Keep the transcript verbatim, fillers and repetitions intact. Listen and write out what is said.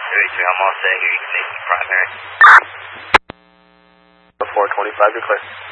thirty-three, I'm all set here. You can make me primary. four twenty-five, you're clear.